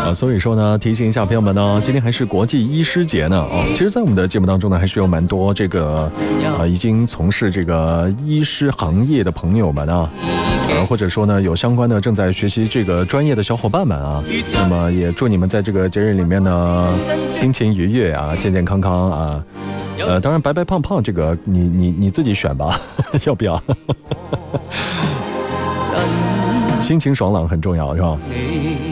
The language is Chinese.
所以说呢，提醒一下朋友们呢，今天还是国际医师节呢。其实，在我们的节目当中呢，还是有蛮多这个已经从事这个医师行业的朋友们啊，或者说呢，有相关的正在学习这个专业的小伙伴们啊，那么也祝你们在这个节日里面呢，心情愉悦啊，健健康康啊。当然白白胖胖这个你自己选吧，要不要？心情爽朗很重要，是吧？